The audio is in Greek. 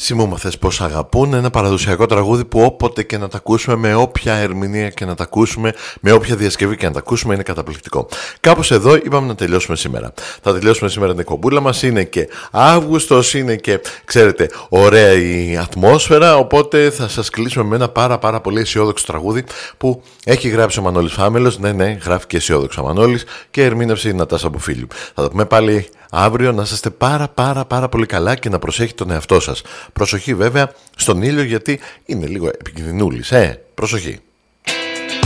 Σημούμαθες πως αγαπούν, ένα παραδοσιακό τραγούδι που όποτε και να τα ακούσουμε, με όποια ερμηνεία και να τα ακούσουμε, με όποια διασκευή και να τα ακούσουμε, είναι καταπληκτικό. Κάπως εδώ είπαμε να τελειώσουμε σήμερα. Θα τελειώσουμε σήμερα την εκπομπούλα μας. Είναι και Αύγουστος, είναι και, ξέρετε, ωραία η ατμόσφαιρα. Οπότε θα σας κλείσουμε με ένα πάρα πολύ αισιόδοξο τραγούδι που έχει γράψει ο Μανώλης Φάμελος. Ναι, γράφει και αισιόδοξο ο Μανώλης και ερμήνευσε η Νατάσα Μπουφίλιου. Θα το πούμε πάλι αύριο. Να είστε πάρα πολύ καλά και να προσέχετε τον εαυτό σας. Προσοχή βέβαια στον ήλιο, γιατί είναι λίγο επικινδυνούλης. Προσοχή.